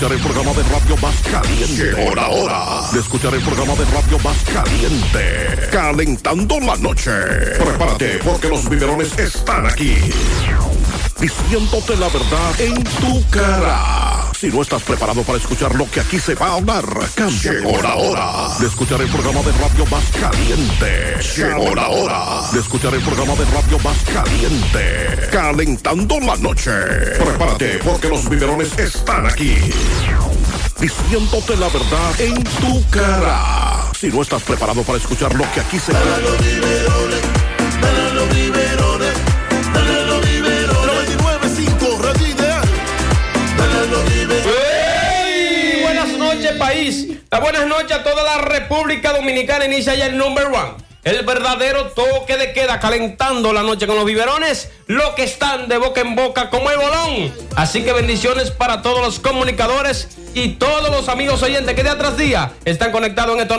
El programa de radio más caliente. Llegó la hora de escuchar el programa de radio más caliente. Calentando la noche. Prepárate porque los biberones están aquí. Diciéndote la verdad en tu cara. Si no estás preparado para escuchar lo que aquí se va a hablar, cambia. Llegó la hora de escuchar el programa de radio más caliente. Llegó la hora de escuchar el programa de radio más caliente. Calentando la noche. Prepárate porque los biberones están aquí. Diciéndote la verdad en tu cara. Si no estás preparado para escuchar lo que aquí se va a hablar. Los biberones, los biberones, los biberones. 99.5 Radio Ideal. Los biberones. ¡Hey! Buenas noches, país. Buenas noches a toda la República Dominicana. Inicia ya el number one. El verdadero toque de queda, calentando la noche con los biberones, lo que están de boca en boca como el bolón. Así que bendiciones para todos los comunicadores y todos los amigos oyentes que día tras día están conectados en estos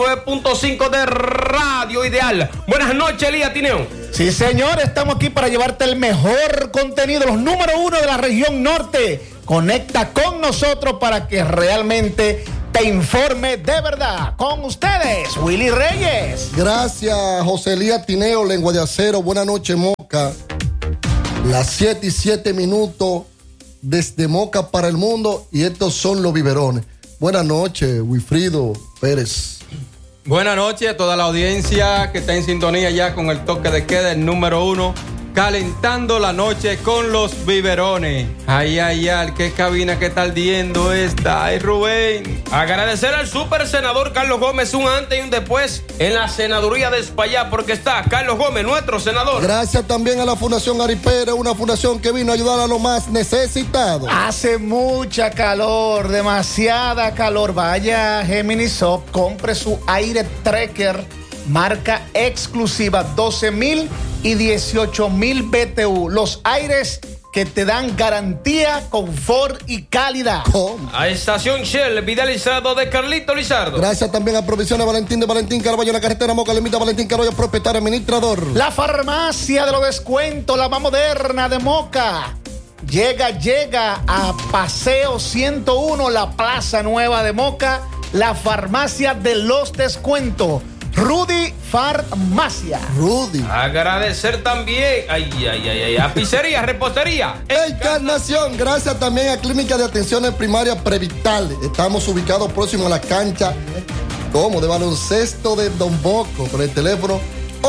99.5 de Radio Ideal. Buenas noches, Elías Tineo. Sí, señor, estamos aquí para llevarte el mejor contenido, los número uno de la región norte. Conecta con nosotros para que realmente te informe de verdad. Con ustedes, Willy Reyes. Gracias, José Elías Tineo, Lengua de Acero. Buenas noches, Moca. Las 7:07 desde Moca para el mundo, y estos son los biberones. Buenas noches, Wilfrido Pérez. Buenas noches a toda la audiencia que está en sintonía ya con el toque de queda, el número uno. Calentando la noche con los biberones. Ay, ay, ay, qué cabina que está ardiendo esta. Ay, Rubén. Agradecer al super senador Carlos Gómez, un antes y un después en la senaduría de Espaillá, porque está Carlos Gómez, nuestro senador. Gracias también a la Fundación Ari Pérez, una fundación que vino a ayudar a los más necesitados. Hace mucha calor, demasiada calor. Vaya a Gemini Shop, compre su aire Trekker, marca exclusiva, 12,000 y 18,000 BTU. Los aires que te dan garantía, confort y calidad. ¿Cómo? A Estación Shell, Vidalizado de Carlito Lizardo. Gracias también a Provisiones Valentín de Valentín Caraballo en la carretera Moca, Limita Valentín Caraballo, propietario administrador. La farmacia de los descuentos, la más moderna de Moca. Llega a Paseo 101, la Plaza Nueva de Moca, la farmacia de los descuentos. Rudy Farmacia. Rudy. Agradecer también a Pizzería, Repostería Encarnación. Gracias también a Clínica de Atenciones Primarias Prevital. Estamos ubicados próximo a la cancha de baloncesto de Don Bosco, con el teléfono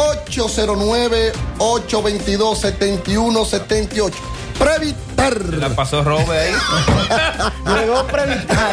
809-822-7178. Previtar. La pasó Robe ahí. Llegó Previtar.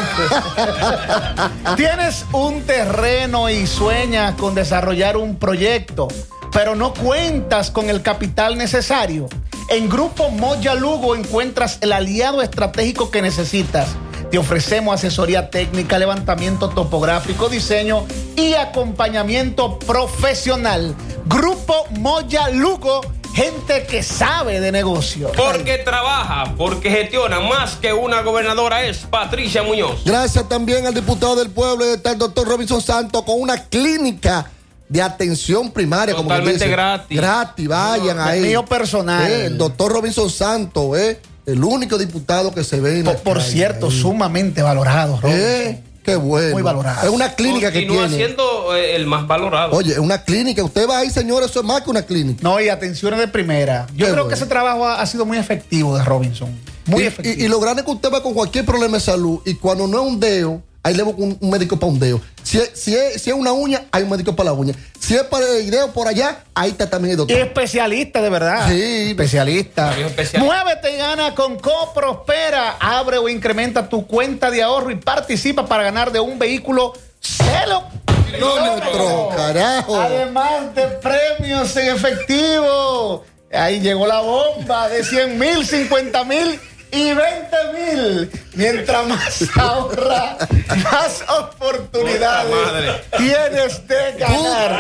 Tienes un terreno y sueñas con desarrollar un proyecto, pero no cuentas con el capital necesario. En Grupo Moya Lugo encuentras el aliado estratégico que necesitas. Te ofrecemos asesoría técnica, levantamiento topográfico, diseño y acompañamiento profesional. Grupo Moya Lugo, gente que sabe de negocio. Porque trabaja, porque gestiona más que una gobernadora, es Patricia Muñoz. Gracias también al diputado del pueblo, está el doctor Robinson Santos, con una clínica de atención primaria. Totalmente gratis. Gratis, vayan ahí. El mío personal. El doctor Robinson Santos, el único diputado que se ve en por cierto, sumamente valorado, Robinson. Qué bueno. Muy valorado. Es una clínica que tiene. Continúa siendo el más valorado. Oye, es una clínica. Usted va ahí, señores, eso es más que una clínica. No, y atenciones de primera. Yo creo que ese trabajo ha sido muy efectivo de Robinson. Muy efectivo. Y lo grande es que usted va con cualquier problema de salud y cuando no es un dedo, ahí le busca un médico para un dedo. Si es una uña, hay un médico para la uña. Si es para el dedo por allá, ahí está también el doctor. Y especialista, de verdad. Sí. Especialista. Muévete y gana con CoProspera. Abre o incrementa tu cuenta de ahorro y participa para ganar de un vehículo cero kilómetros, carajo. Además de premios en efectivo. Ahí llegó la bomba de 100,000, 50,000 y 20,000. Mientras más ahorra, más oportunidades tienes de ganar.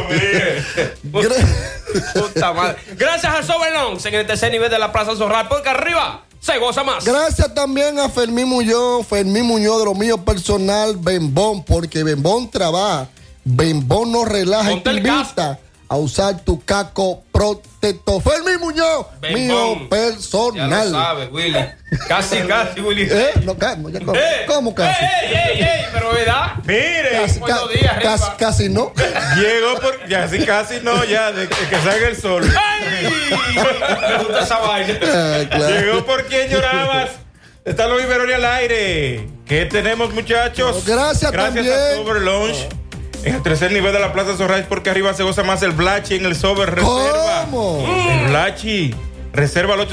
Puta madre. Gracias a Soberlón en el tercer nivel de la Plaza Zorral, porque arriba se goza más. Gracias también a Fermín Muñoz de lo mío personal, Bembón, porque Bembón trabaja, Bembón nos relaja y te invita a usar tu casco protector. Fermín Muñoz, mío Ya personal. lo sabes, Willy. Casi, Willy. No, ¿cómo casi? Pero ¿verdad? Mire, Buenos días, Riva. Casi no. llegó por. Ya, sí, casi no, ya, de que salga el sol. ¡Ay! Me gusta esa vaina. Claro. Llegó por quien llorabas. Están los biberones al aire. ¿Qué tenemos, muchachos? Gracias también. a Sober Lounge. En el tercer nivel de la Plaza Sorrais, porque arriba se goza más el Blachi en el Sober Reserva. ¿Cómo? El Blachi. Reserva al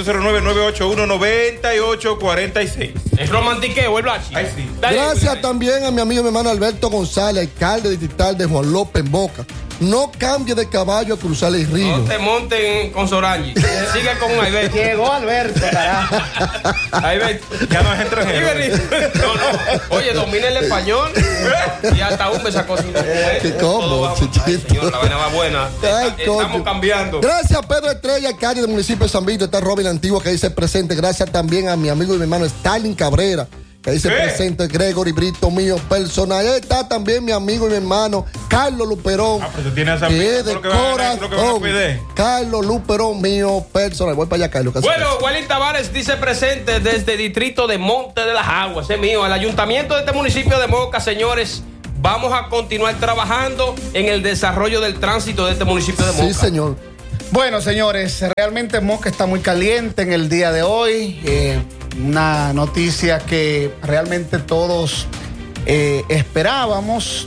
809-981-9846. Es romantiqueo, el Blachi. Ay, sí. Dale, Gracias Willy. también a mi amigo y mi hermano Alberto González, alcalde distrital de Juan López Moca. No cambie de caballo a cruzar el río. No te monten con Sorangi. Sigue con Alberto. Llegó Alberto, carajo. Alberto. Ya no es extranjero. No. Oye, domina el español y hasta un me sacó sin ¿Qué cómo, chichito? Señor, la vaina va buena. Ay, Estamos coño. cambiando. Gracias Pedro Estrella, alcalde del municipio de San Vito. Está Robin Antiguo que dice presente. Gracias también a mi amigo y mi hermano Stalin Cabrera que dice presente. Gregory Brito, mío personal. Ahí está también mi amigo y mi hermano Carlos Luperón. Pero tú tienes a que es de lo que van a corazón. pedir. Carlos Luperón, mío personal. Voy para allá, Carlos. Bueno, Walín Tavares dice presente desde distrito de Monte de las Aguas. Es mío. El ayuntamiento de este municipio de Moca, señores. Vamos a continuar trabajando en el desarrollo del tránsito de este municipio de Moca. Sí, señor. Bueno, señores, realmente Moca está muy caliente en el día de hoy. Una noticia que realmente todos esperábamos.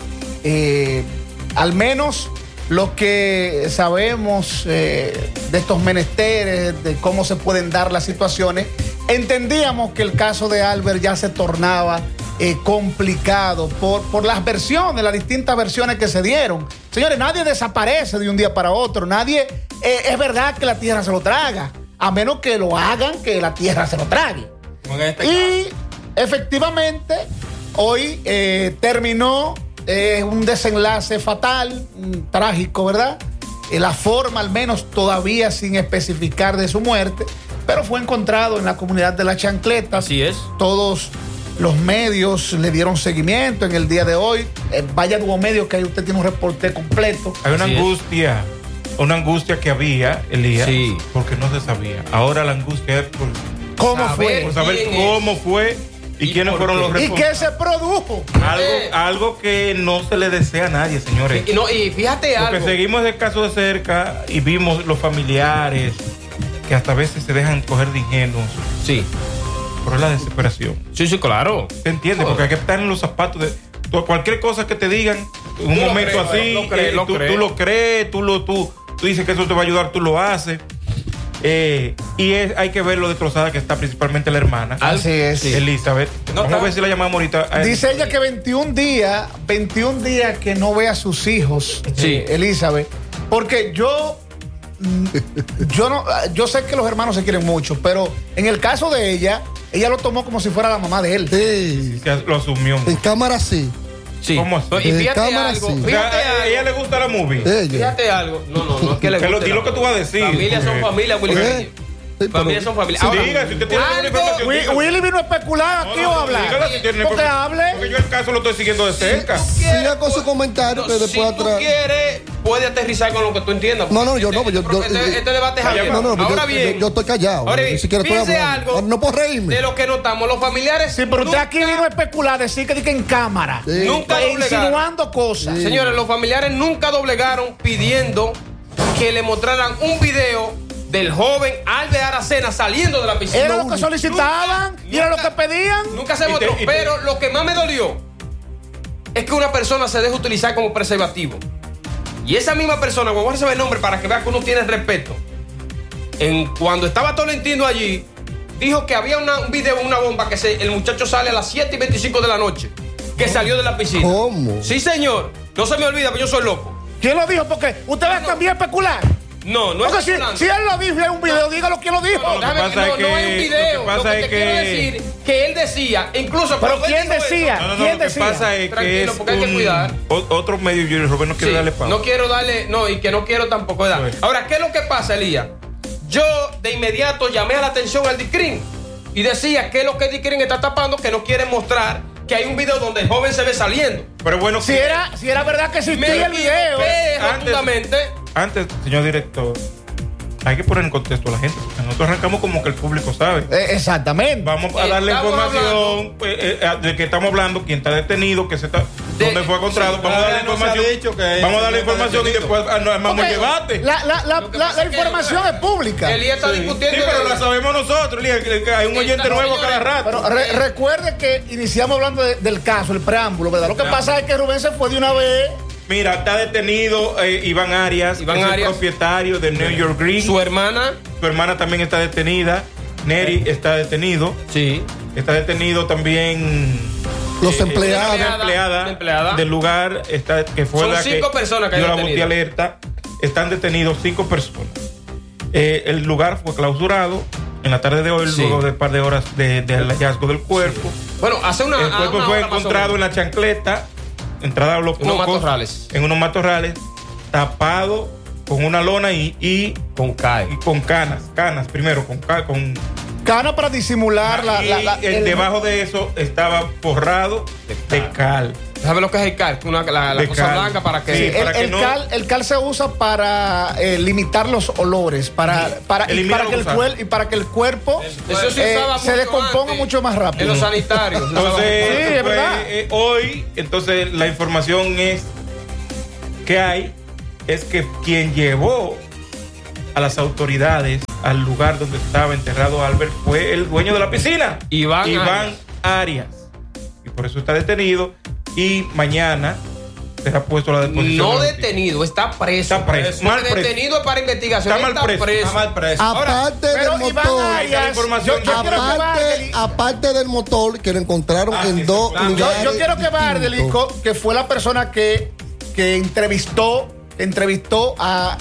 Al menos los que sabemos de estos menesteres, de cómo se pueden dar las situaciones, entendíamos que el caso de Albert ya se tornaba complicado por las versiones, las distintas versiones que se dieron. Señores, nadie desaparece de un día para otro. Nadie, es verdad que la tierra se lo traga, a menos que lo hagan que la tierra se lo trague. Y efectivamente, hoy terminó un desenlace fatal, trágico, ¿verdad? La forma, al menos, todavía sin especificar de su muerte, pero fue encontrado en la comunidad de La Chancleta. Así es. Todos los medios le dieron seguimiento en el día de hoy. Vaya Duo Medio, que ahí usted tiene un reporte completo. Hay una Así es. angustia que había, Elías, Sí. porque no se sabía. Ahora la angustia es por ¿Cómo fue? por saber ¿Quién cómo fue y quiénes por fueron qué? los ¿Y responsables. qué se produjo? Algo que no se le desea a nadie, señores. Y fíjate Porque algo. seguimos el caso de cerca y vimos los familiares que hasta a veces se dejan coger de ingenuos Sí. por la desesperación. Sí, claro. ¿Se entiende? Porque hay que estar en los zapatos de cualquier cosa que te digan en un Tú lo momento crees, así, lo crees, lo tú crees. lo crees, tú dices que eso te va a ayudar, tú lo haces. Hay que ver lo destrozada que está principalmente la hermana. Así es. Elizabeth. No Vamos a está- ver si la llamamos ahorita. Dice ella que 21 días que no ve a sus hijos, Sí. Elizabeth, porque yo sé que los hermanos se quieren mucho, pero en el caso de ella lo tomó como si fuera la mamá de él. Sí. Que lo asumió. En cámara sí. Sí. ¿Cómo así? Y En fíjate cámara, algo. sí. O sea, Fíjate a ella algo. le gusta la movie. Ella. Fíjate algo. No es que le Que guste di lo la que tú vas a decir. Familias son porque- familias, Willy. ¿Eh? Sí, Familias son familias. Ahora, Diga, si usted tiene alguna algo- información. dígala. Willy vino a especular aquí o a hablar. Dígala si tiene Porque información. hable. Porque yo el caso lo estoy siguiendo de cerca. Siga con su comentario que No, después si tú atrás. quieres, puede aterrizar con lo que tú entiendas. No, yo no, pues yo- Este debate es abierto. No, Ahora bien, yo estoy callado. ahora bien, Ni siquiera estoy fíjese hablando. algo No puedo reírme. de lo que notamos, los familiares. Sí, pero usted aquí nunca- vino a especular, decir que en cámara. Sí. Nunca doblegaron. Insinuando cosas. Señores, los familiares nunca doblegaron pidiendo que le mostraran un video del joven Albert Aracena saliendo de la piscina. Era lo que solicitaban y era lo que pedían. Nunca se mostró. Pero lo que más me dolió es que una persona se deja utilizar como preservativo. Y esa misma persona, vamos a saber el nombre para que vea que uno tiene respeto. Cuando estaba Tolentino allí, dijo que había un video, una bomba, que el muchacho sale a las 7:25 de la noche, que salió de la piscina. ¿Cómo? Sí, señor. No se me olvida, pero yo soy loco. ¿Quién lo dijo? Porque usted va a cambiar a especular. No es Porque si él lo dijo en un video, dígalo quién lo dijo. No, déjame pasa que es no hay un video. lo que pasa Lo que es te quiero que- decir que él decía, incluso. Pero cuando él ¿quién dijo eso- decía? No, ¿Quién lo que decía? pasa es que Tranquilo, es porque hay que cuidar. otro medio, yo Robert no quiere Sí, darle pausa. no quiero darle, no, y que no quiero tampoco dar. Bueno. Ahora, ¿qué es lo que pasa, Elías? Yo de inmediato llamé a la atención al DICRIN y decía que es lo que el DICRIN está tapando, que no quiere mostrar que hay un video donde el joven se ve saliendo. Pero bueno, Si era verdad que existía el video. Rotundamente. antes, señor director, hay que poner en contexto a la gente, porque nosotros arrancamos como que el público sabe. Exactamente. Vamos a darle información de que estamos hablando, quién está detenido, que se está, dónde fue encontrado. Vamos a darle información. Vamos a darle información y después armamos el debate. La información es pública. Elías está discutiendo. Sí, pero la sabemos nosotros, Elías, que hay un oyente nuevo cada rato. Pero recuerde que iniciamos hablando del caso, el preámbulo, ¿verdad? Lo que pasa es que Rubén se fue de una vez. Mira, está detenido Iván Arias, Iván que es Arias, el propietario de New York Green. Su hermana También está detenida. Neri está detenido. Sí. Está detenido también Los empleados. la empleada del lugar, que fue Son la 5 personas que dio hay la detenidas. multialerta. Están detenidos 5 personas. El lugar fue clausurado en la tarde de hoy, Sí. luego de un par de horas del hallazgo del cuerpo. Bueno, hace una. El cuerpo fue encontrado en la chancleta, entrada a los En unos cocos, matorrales. en unos matorrales, tapado con una lona y Con CAE. con canas primero, con Cana para disimular debajo de eso estaba forrado de cal. ¿Sabes lo que es el cal? La De cosa cal. blanca para que. Sí, para que no- el cal se usa para limitar los olores, para Eliminar y para que el cuerpo Eso se usaba se mucho descomponga antes, mucho más rápido. En los sanitarios. se usaba Entonces, mucho. Sí, eso es fue, verdad. Hoy, entonces la información es que quien llevó a las autoridades al lugar donde estaba enterrado Albert fue el dueño de la piscina, Iván Arias. Y por eso está detenido y mañana será puesto a la disposición. No de la detenido, está preso. Está preso. Mal preso. Detenido es para investigación. Está mal preso. Está mal preso. Aparte pero del Iván motor, Arias, la información. yo quiero que Bardeli- aparte del motor que lo encontraron Ah, sí, en dos claro. lugares. yo quiero que Bardeli, distintos. que fue la persona que entrevistó a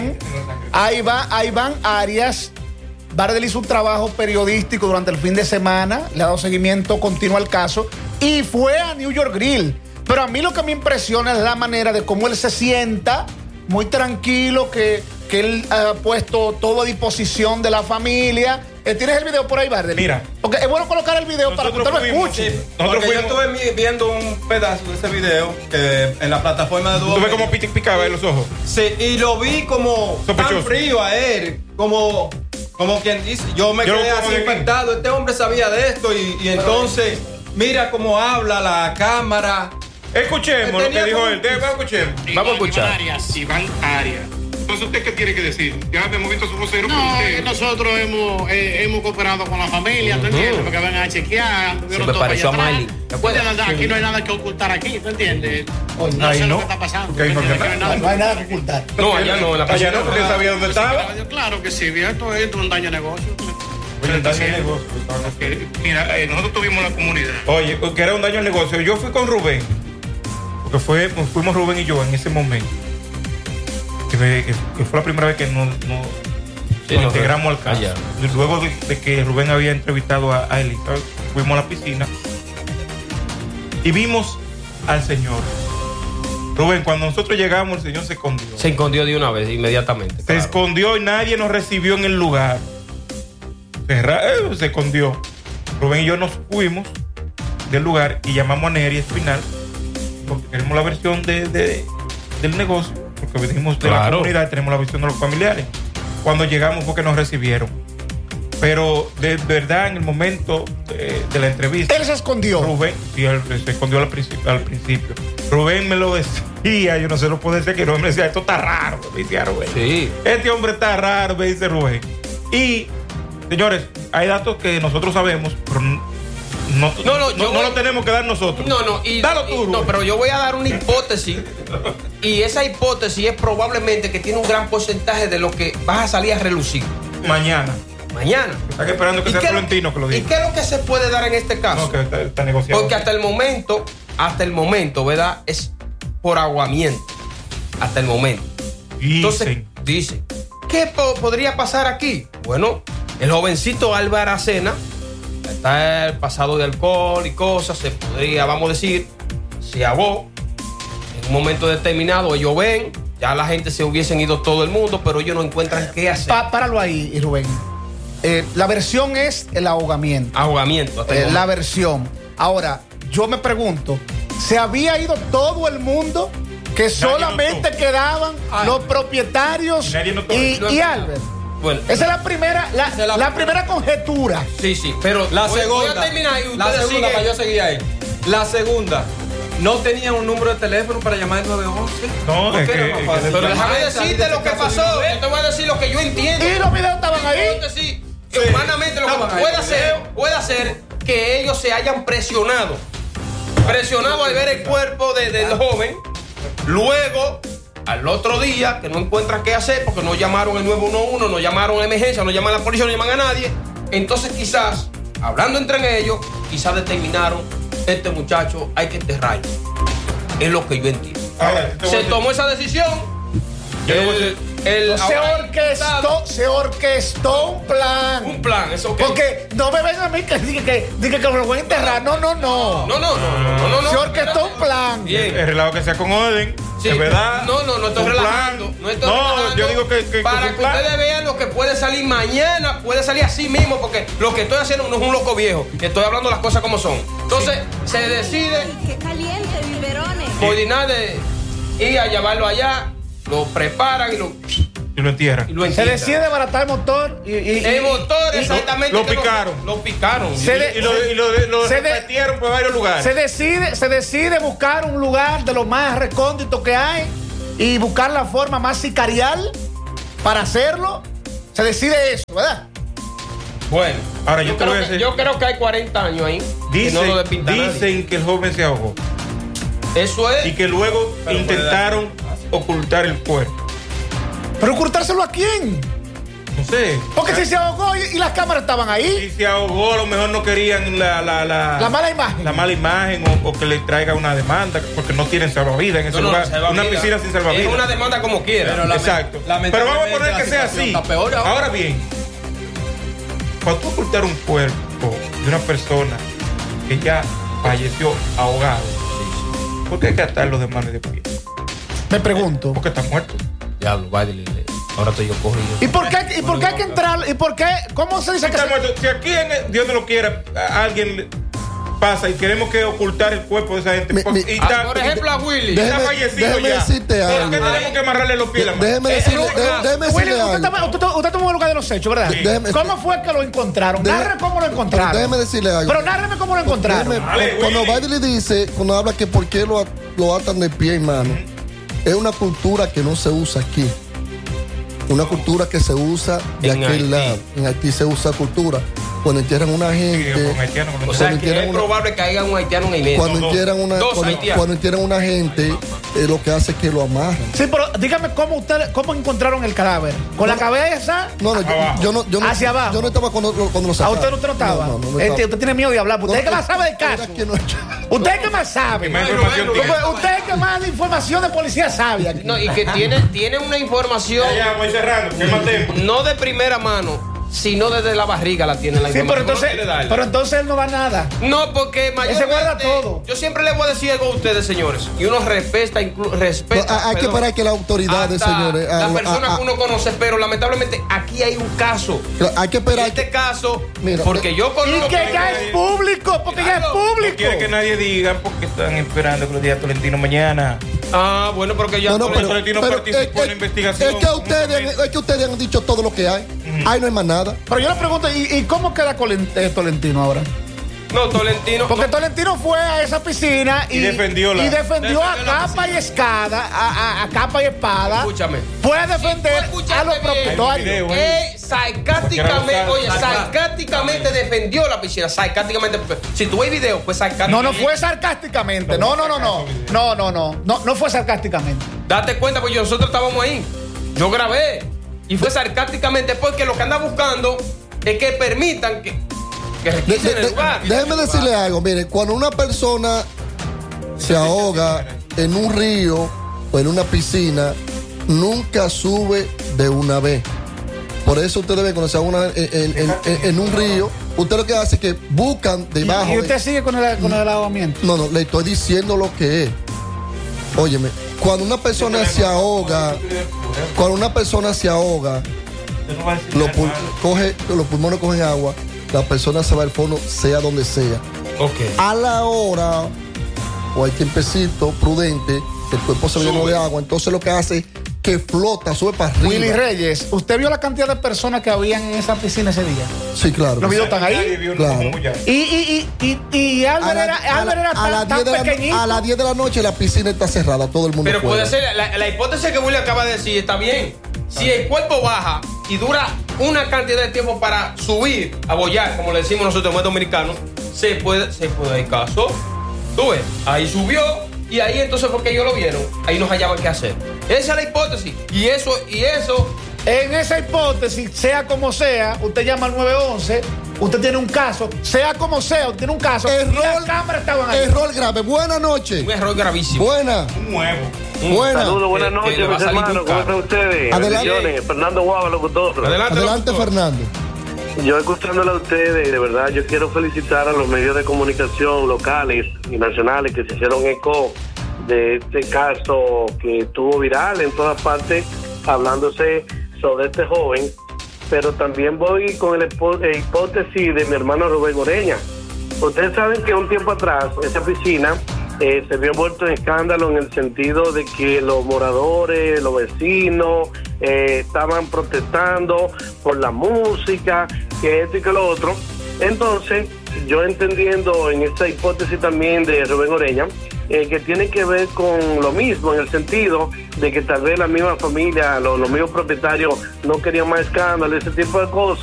Iván Arias. Bardel hizo un trabajo periodístico durante el fin de semana, le ha dado seguimiento continuo al caso y fue a New York Grill. Pero a mí lo que me impresiona es la manera de cómo él se sienta, muy tranquilo, que él ha puesto todo a disposición de la familia. ¿Tienes el video por ahí, Bardel? Mira. Porque es bueno colocar el video para que usted lo escuche. Nosotros Porque yo fuimos. estuve viendo un pedazo de ese video que en la plataforma de Tú ves como picaba en los ojos. Sí, y lo vi como Sospechoso. tan frío a él, como quien dice, yo me Yo lo quedé pongo así aquí. impactado. Este hombre sabía de esto y entonces mira cómo habla la cámara. Escuchemos lo que Tenía dijo como- él. Escuchemos. Vamos a escuchar. Iván Arias. Entonces, ¿usted qué tiene que decir? Ya hemos visto su vocero. No, nosotros hemos cooperado con la familia, ¿tú entiendes? Porque van a chequear. Se me pareció a Miley. ¿Te acuerdas? Aquí no hay nada que ocultar aquí, ¿tú entiendes? No ahí sé no. lo que está pasando. Porque ahí no ¿tú entiendes? hay Que No hay nada que ocultar. No, allá no, en la Allá piscina. no, porque él sabía dónde estaba. Claro que sí, esto es un daño de negocio. Oye, daño al negocio. Mira, nosotros tuvimos la comunidad. Oye, que era un daño al negocio. Yo fui con Rubén, porque fuimos Rubén y yo en ese momento. Que fue la primera vez que nos integramos al caso. allá. Luego de que Rubén había entrevistado a Elizabeth, fuimos a la piscina y vimos al Señor. Rubén, cuando nosotros llegamos, el Señor se escondió. Se escondió de una vez, inmediatamente. Se claro. escondió y nadie nos recibió en el lugar. Se escondió. Rubén y yo nos fuimos del lugar y llamamos a Neri Espinal porque tenemos la versión del negocio, porque venimos de la Claro. comunidad y tenemos la visión de los familiares. Cuando llegamos fue que nos recibieron. Pero de verdad, en el momento de la entrevista, Él se escondió. Rubén, sí, él se escondió al principio. Rubén me lo decía, yo no se lo puedo decir, que Rubén me decía, esto está raro, me decía Rubén. Sí. Este hombre está raro, me dice Rubén. Y, señores, hay datos que nosotros sabemos, pero no lo tenemos que dar nosotros. No, Dalo tú, no, Rubén. pero yo voy a dar una hipótesis. Y esa hipótesis es probablemente que tiene un gran porcentaje de lo que vas a salir a relucir Mañana. Están esperando que ¿Y sea qué- Florentino que lo ¿Y diga. qué es lo que se puede dar en este caso? No, que está negociando. Porque hasta el momento, ¿verdad? Es por aguamiento. Hasta el momento. Entonces, dicen, ¿qué podría pasar aquí? Bueno, el jovencito Álvaro Aracena está el pasado de alcohol y cosas, se podría, vamos a decir, se ahogó. En un momento determinado ellos ven, ya la gente se hubiesen ido todo el mundo, pero ellos no encuentran qué hacer. Páralo ahí, Rubén. La versión es el ahogamiento. Ahogamiento. hasta el La momento. versión. Ahora, yo me pregunto, ¿se había ido todo el mundo que solamente quedaban los propietarios y Albert. Bueno, esa es la primera, la primera conjetura. Sí, pero la voy segunda. a terminar y La ustedes segunda, siguen. para yo seguir ahí. La segunda. No tenían un número de teléfono para llamar al 911. No, ¿Por es qué que- era más fácil? Pero déjame Llamar, decirte salir de lo que ese caso de pasó. una vez. Yo te voy a decir lo que yo entiendo. Y los videos estaban ahí. Sí, humanamente lo que estaban ahí, puede hacer que ellos se hayan presionado al ver el cuerpo del joven. Luego, al otro día, que no encuentran qué hacer porque no llamaron el 911, no llamaron a emergencia, no llaman a la policía, no llaman a nadie. Entonces, quizás, hablando entre ellos, quizás determinaron: este muchacho hay que enterrarlo. Es lo que yo entiendo. Se tomó esa decisión. Se orquestó un plan. Un plan, eso ok. Porque no me ven a mí que diga que lo voy a enterrar. No. No. Se orquestó un plan. Bien. El relajo que se acomoden. Sí, es verdad. No estoy Un relajando. plan. No estoy relajando. Yo digo que para un que plan. ustedes vean lo que puede salir mañana, puede salir así mismo, porque lo que estoy haciendo no es un loco viejo. Estoy hablando las cosas como son. Entonces, se decide Qué caliente, biberones. coordinar de ir a llevarlo allá, lo preparan y lo entierran. y lo Se entierran. decide desbaratar el motor. El motor, exactamente. lo que picaron. Lo picaron. Y lo se de- repartieron por varios lugares. Se decide buscar un lugar de lo más recóndito que hay y buscar la forma más sicarial para hacerlo. Se decide eso, ¿verdad? Bueno, Ahora, yo te voy a decir- yo creo que hay 40 años ahí. que no lo despinta nadie. Dicen que el joven se ahogó Eso es. y que luego intentaron ocultar el cuerpo. ¿Pero ocultárselo a quién? No sé. Porque si se ahogó y las cámaras estaban ahí, Si se ahogó, a lo mejor no querían la mala imagen. la mala imagen o que le traiga una demanda porque no tienen salvavidas en ese lugar. Una piscina sin salvavidas. Es una demanda como quiera. Exacto. Pero vamos a poner que sea así. Ahora bien, cuando tú ocultar un cuerpo de una persona que ya falleció ahogado, ¿por qué hay que atarlo de mano y de pie? Me pregunto. Porque está muerto. Diablo, ahora estoy yo corrido. ¿Y por qué hay que entrar? ¿Y por qué? ¿Cómo se dice que Está se... muerto. Si aquí, Dios no lo quiera, a alguien pasa y queremos que ocultar el cuerpo de esa gente. Y está- Por ejemplo, a Willy. está fallecido déjeme ya. decirte ¿Por algo. qué tenemos que amarrarle los pies a la mano? Déjeme decirle Willy, algo. usted tomó el lugar de los hechos, ¿verdad? Sí. Déjeme- ¿Cómo fue que lo encontraron? Narre cómo lo encontraron. Déjeme decirle algo. Pero nárreme cómo lo encontraron. Cuando Biden le dice, cuando habla que por qué lo atan de pie y mano, es una cultura que no se usa aquí. Una cultura que se usa de En aquel Haití. lado. En Haití se usa cultura. Cuando entierran una gente. O sea, que es probable que haya un haitiano en el medio. Cuando entierran Dos haitianos. cuando entierran una gente, lo que hace es que lo amarran. Sí, pero dígame cómo encontraron el cadáver. ¿Con la cabeza? No, yo no. Hacia abajo. Yo no estaba cuando lo ¿A sacaron. usted no estaba? No Usted tiene miedo de hablar. Usted es que más sabe del caso. Usted es que más sabe. más información tiene. Usted es que más de información de policía sabe. aquí. No, y que tiene una información. Ya, voy cerrando. ¿Qué más tenemos? No de primera mano, sino desde la barriga la tiene la Sí, información. pero entonces él no da nada. No, porque mayormente, guarda todo. Yo siempre le voy a decir algo a ustedes, señores. Y uno respeta, Hay que perdón, esperar que las autoridades, hasta señores. la persona que uno conoce, pero lamentablemente aquí hay un caso. Hay que esperar. Este caso, Mira, porque yo Y conozco. que ya es público, porque ya es No público. quiere que nadie diga porque están esperando que los días Tolentino mañana. Ah, bueno, porque ya. Tolentino participó en la investigación. Es que ustedes han dicho todo lo que hay. Ahí no hay más nada. Pero yo le pregunto, ¿y cómo queda Tolentino ahora? No, Tolentino. Porque Tolentino fue a esa piscina y defendió a capa y espada, a capa y espada. Escúchame. Fue a defender a los propietarios. Sarcásticamente defendió la piscina. Sarcásticamente. Si tú ves video, pues sarcásticamente. No fue sarcásticamente. No fue sarcásticamente. Date cuenta, porque nosotros estábamos ahí. Yo grabé. Y fue sarcásticamente porque lo que anda buscando es que permitan que requisen el lugar. Déjeme decirle algo. Mire, cuando una persona se ahoga en un río o en una piscina, nunca sube de una vez. Por eso ustedes ven cuando se ahoga en un río, usted lo que hace es que buscan debajo. ¿Y usted sigue con el ahogamiento? No, le estoy diciendo lo que es. Óyeme, cuando una persona se ahoga, los pulmones cogen agua, la persona se va al fondo, sea donde sea. Ok. A la hora, o hay tiempecito prudente, que el cuerpo se llenó de agua, entonces lo que hace es que flota, sube para arriba. Willy Reyes, ¿usted vio la cantidad de personas que habían en esa piscina ese día? Sí, claro. ¿Los videos están ahí? Claro. Y Albert era tan pequeñito. A las 10 de la noche la piscina está cerrada, todo el mundo Pero fuera. puede ser, la hipótesis que Willy acaba de decir está bien. Si el cuerpo baja y dura una cantidad de tiempo para subir, a bollar, como le decimos nosotros los dominicanos, se puede dar caso. Tú ves, ahí subió y ahí entonces porque ellos lo vieron, ahí nos hallaban qué hacer. Esa es la hipótesis. Y eso. En esa hipótesis, sea como sea, usted llama al 911, usted tiene un caso, sea como sea, usted tiene un caso. Error, y las cámaras estaban ahí. Error grave. Buenas noches. Un error gravísimo. Buena. Un huevo. Buena. Saludos, buenas noches, mis hermanos. ¿Cómo están ustedes? Adelante. Bendiciones. Fernando Guava, locutor. Adelante, Fernando. Yo escuchándole a ustedes, de verdad, yo quiero felicitar a los medios de comunicación locales y nacionales que se hicieron eco de este caso que estuvo viral en todas partes, hablándose sobre este joven, pero también voy con el hipótesis de mi hermano Rubén Oreña. Ustedes saben que un tiempo atrás esa piscina se vio envuelto en escándalo en el sentido de que los moradores, los vecinos estaban protestando por la música, que esto y que lo otro. Entonces, yo entendiendo en esta hipótesis también de Rubén Oreña, que tiene que ver con lo mismo, en el sentido de que tal vez la misma familia, los mismos propietarios no querían más escándalo, ese tipo de cosas,